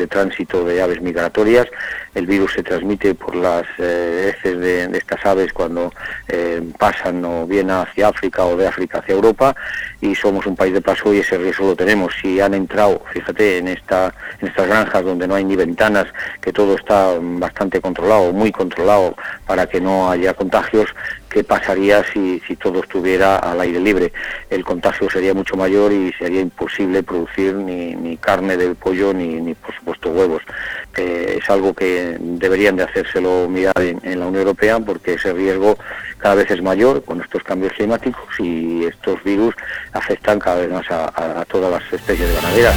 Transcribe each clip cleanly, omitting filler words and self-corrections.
de tránsito de aves migratorias. El virus se transmite por las heces de estas aves cuando pasan o bien hacia África o de África hacia Europa, y somos un país de paso y ese riesgo lo tenemos. Si han entrado, fíjate, en estas granjas donde no hay ni ventanas, que todo está bastante controlado, muy controlado, para que no haya contagios, ¿qué pasaría si todo estuviera al aire libre? El contagio sería mucho mayor y sería imposible producir ni carne de pollo ni por supuesto huevos. Es algo que deberían de hacérselo mirar en la Unión Europea, porque ese riesgo cada vez es mayor con estos cambios climáticos, y estos virus afectan cada vez más a todas las especies de ganaderas.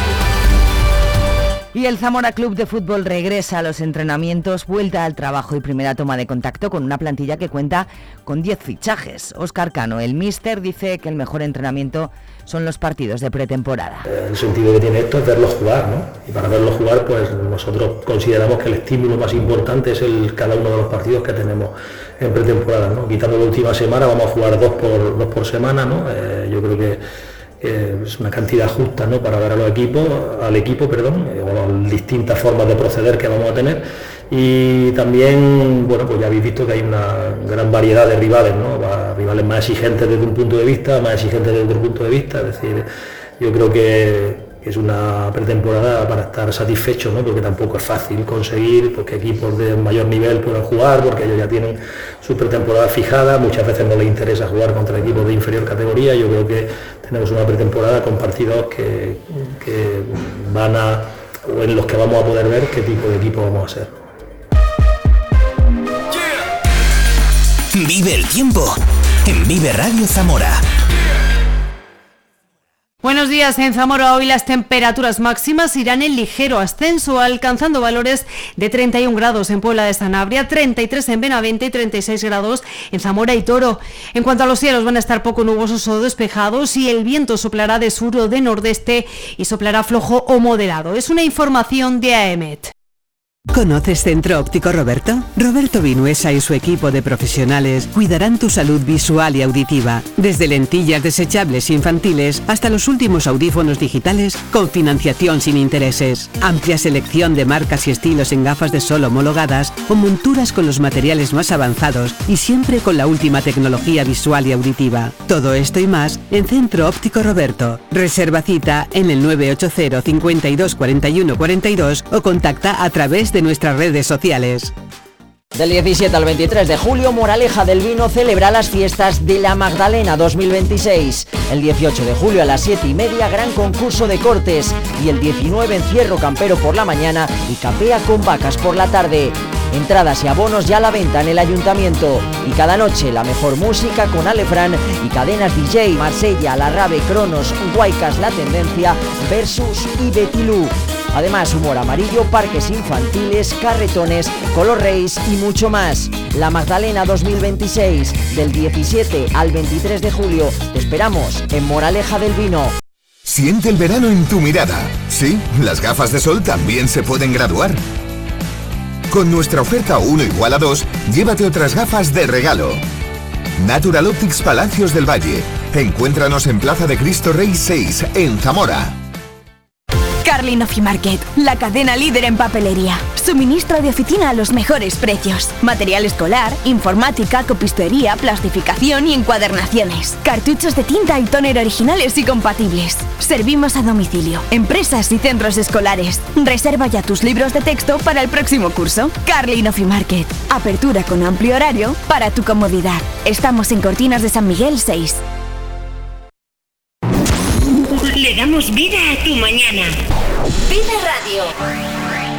Y el Zamora Club de Fútbol regresa a los entrenamientos, vuelta al trabajo y primera toma de contacto con una plantilla que cuenta con 10 fichajes. Óscar Cano, el míster, dice que el mejor entrenamiento son los partidos de pretemporada. El sentido que tiene esto es verlos jugar, ¿no? Y para verlos jugar, pues nosotros consideramos que el estímulo más importante es cada uno de los partidos que tenemos en pretemporada, ¿no? Quitando la última semana, vamos a jugar dos por semana, ¿no? Yo creo que es una cantidad justa, ¿no?, para ver al equipo, o distintas formas de proceder que vamos a tener. Y también, bueno, pues ya habéis visto que hay una gran variedad de rivales, ¿no? Rivales más exigentes desde un punto de vista, más exigentes desde otro punto de vista. Es decir, yo creo que es una pretemporada para estar satisfechos, ¿no? Porque tampoco es fácil conseguir que equipos de mayor nivel puedan jugar, porque ellos ya tienen su pretemporada fijada. Muchas veces no les interesa jugar contra equipos de inferior categoría. Yo creo que tenemos una pretemporada con partidos que van o en los que vamos a poder ver qué tipo de equipo vamos a ser. Vive el tiempo en Vive Radio Zamora. Buenos días. En Zamora hoy las temperaturas máximas irán en ligero ascenso, alcanzando valores de 31 grados en Puebla de Sanabria, 33 en Benavente y 36 grados en Zamora y Toro. En cuanto a los cielos, van a estar poco nubosos o despejados, y el viento soplará de sur o de nordeste y soplará flojo o moderado. Es una información de AEMET. ¿Conoces Centro Óptico Roberto? Roberto Vinuesa y su equipo de profesionales cuidarán tu salud visual y auditiva, desde lentillas desechables infantiles hasta los últimos audífonos digitales con financiación sin intereses. Amplia selección de marcas y estilos en gafas de sol homologadas o monturas con los materiales más avanzados y siempre con la última tecnología visual y auditiva. Todo esto y más en Centro Óptico Roberto. Reserva cita en el 980 52 41 42 o contacta a través de nuestras redes sociales. Del 17 al 23 de julio, Moraleja del Vino celebra las fiestas de la Magdalena 2026. El 18 de julio a las 7:30, gran concurso de cortes. Y el 19, encierro campero por la mañana y capea con vacas por la tarde. Entradas y abonos ya a la venta en el ayuntamiento. Y cada noche la mejor música con Alefran y cadenas DJ, Marsella, La Rave, Cronos, Guaycas, La Tendencia, Versus y Betilú. Además, humor amarillo, parques infantiles, carretones, color race y mucho más. La Magdalena 2026, del 17 al 23 de julio. Te esperamos en Moraleja del Vino. Siente el verano en tu mirada. Sí, las gafas de sol también se pueden graduar. Con nuestra oferta 1 igual a 2, llévate otras gafas de regalo. Natural Optics Palacios del Valle. Encuéntranos en Plaza de Cristo Rey 6, en Zamora. Carlin Office Market, la cadena líder en papelería. Suministro de oficina a los mejores precios. Material escolar, informática, copistería, plastificación y encuadernaciones. Cartuchos de tinta y tóner originales y compatibles. Servimos a domicilio, empresas y centros escolares. Reserva ya tus libros de texto para el próximo curso. Carlin Office Market. Apertura con amplio horario para tu comodidad. Estamos en Cortinas de San Miguel 6. Le damos vida a tu mañana. Vive Radio.